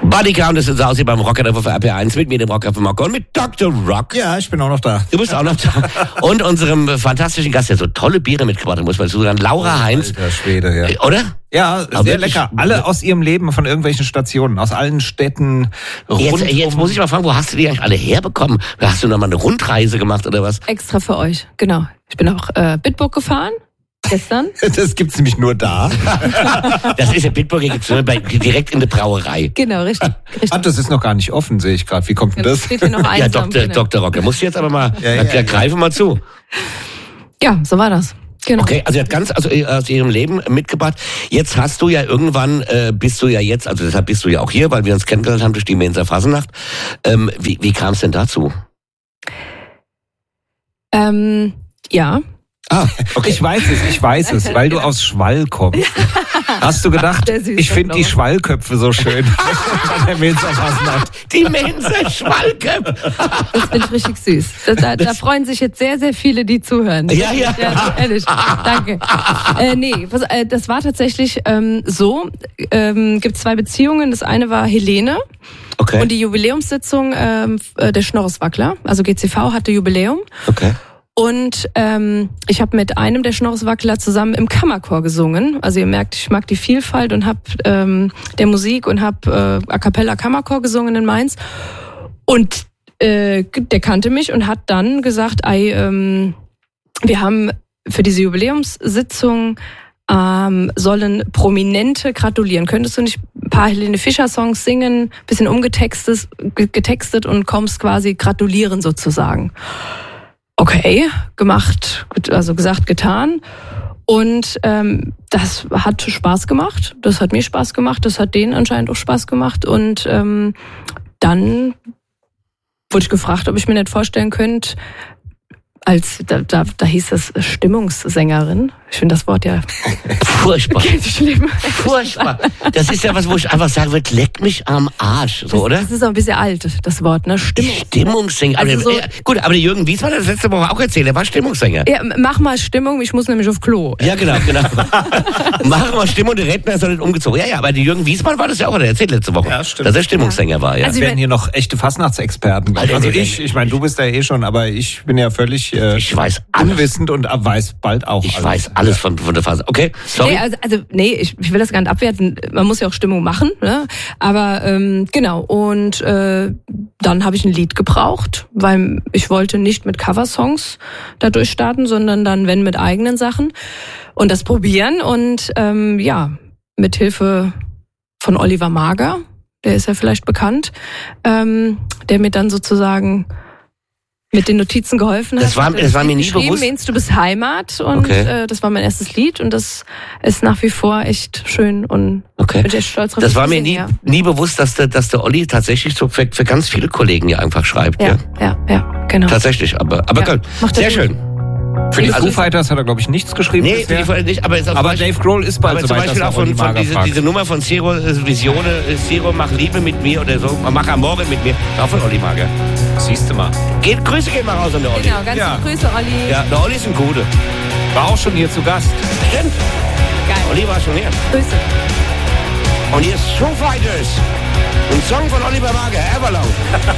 Bodycount ist unser Aussehen beim Rocker für RP1 mit mir, dem Rocker für Marco und mit Dr. Rock. Ja, ich bin auch noch da. Du bist auch noch da. Und unserem fantastischen Gast, der so tolle Biere mitgebracht hat, muss man sagen, Laura Heinz. Alter Schwede, ja. Oder? Ja, sehr lecker. Alle aus ihrem Leben, von irgendwelchen Stationen, aus allen Städten. Jetzt muss ich mal fragen, wo hast du die eigentlich alle herbekommen? Hast du nochmal eine Rundreise gemacht oder was? Extra für euch, genau. Ich bin auch Bitburg gefahren. Gestern? Das gibt's nämlich nur da. Das ist ja Bitburger, gibt's nur direkt in der Brauerei. Genau, richtig. Ah, das ist noch gar nicht offen, sehe ich gerade. Wie kommt denn das? Steht hier noch Ja, einsam, Dr. Rock, da musst du jetzt aber mal, greife mal zu. Ja, so war das. Genau. Okay, also er hat ganz aus ihrem Leben mitgebracht. Jetzt hast du ja irgendwann, bist du ja jetzt, also deshalb bist du ja auch hier, weil wir uns kennengelernt haben durch die Mainzer Fasnacht. Wie kam es denn dazu? Ja. Ah, okay. Ich weiß es, weil du aus Schwall kommst. Hast du gedacht, ich finde die Schwallköpfe so schön. Der Mainzer Fasnacht. Die Mainzer Schwallköpfe. Das finde ich richtig süß. Da freuen sich jetzt sehr, sehr viele, die zuhören. Ja. Ehrlich. Danke. Das war tatsächlich so. Gibt 2 Beziehungen. Das eine war Helene. Okay. Und die Jubiläumssitzung der Schnorreswackler. Also GCV hatte Jubiläum. Okay. Und ich habe mit einem der Schnorreswackler zusammen im Kammerchor gesungen. Also ihr merkt, ich mag die Vielfalt und habe der Musik und habe A Cappella Kammerchor gesungen in Mainz. Und der kannte mich und hat dann gesagt, wir haben für diese Jubiläumssitzung sollen Prominente gratulieren. Könntest du nicht ein paar Helene Fischer Songs singen, bisschen getextet und kommst quasi gratulieren sozusagen. Okay, gemacht, also gesagt, getan. Und das hat Spaß gemacht. Das hat mir Spaß gemacht. Das hat denen anscheinend auch Spaß gemacht. Und dann wurde ich gefragt, ob ich mir nicht vorstellen könnte, da hieß das Stimmungssängerin. Ich finde das Wort ja furchtbar. Schlimm. Furchtbar. Das ist ja was, wo ich einfach sagen würde, leck mich am Arsch, so, oder? Das ist auch ein bisschen alt, das Wort, ne? Stimmungssänger. Also Gut, aber der Jürgen Wiesmann hat das letzte Woche auch erzählt, er war Stimmungssänger. Ja, mach mal Stimmung, ich muss nämlich auf Klo. Ja, genau. Mach mal Stimmung, der Redner ist noch nicht umgezogen. Ja, aber der Jürgen Wiesmann war das ja auch, der erzählt letzte Woche, dass er Stimmungssänger war, ja. Also werden hier noch echte Fastnachtsexperten. Also ich meine, du bist ja eh schon, aber ich bin ja völlig ich weiß alles. Unwissend und weiß bald auch Ich weiß alles von der Phase. Okay, sorry. Ich will das gar nicht abwerten. Man muss ja auch Stimmung machen, ne? Aber genau. Und dann habe ich ein Lied gebraucht, weil ich wollte nicht mit Coversongs da durchstarten, sondern dann, wenn, mit eigenen Sachen und das probieren. Und mit Hilfe von Oliver Mager, der ist ja vielleicht bekannt, der mir dann sozusagen mit den Notizen geholfen hat. Das war mir nie bewusst. Meinst du bist Heimat und das war mein erstes Lied und das ist nach wie vor echt schön und bin echt stolz drauf. Das war mir nie bewusst, dass der Olli tatsächlich so für ganz viele Kollegen ja einfach schreibt. Ja, genau. Tatsächlich, aber gut. Sehr schön. Für die Foo Fighters hat er, glaube ich, nichts geschrieben. Nee, für die Foo Fighters nicht, aber Dave Grohl ist bald so zum weit, Beispiel auch von diese Nummer von Zero Visione, Zero, mach Liebe mit mir oder so, mach Amore mit mir, auch von Olli Mager. Siehst du mal. Grüße gehen mal raus an der Olli. Genau, ganz liebe Grüße, Olli. Ja, der Olli ist ein Gute. War auch schon hier zu Gast. Stimmt. Geil. Olli war schon hier. Grüße. Und hier ist Foo Fighters. Ein Song von Oliver Mager, Everlong.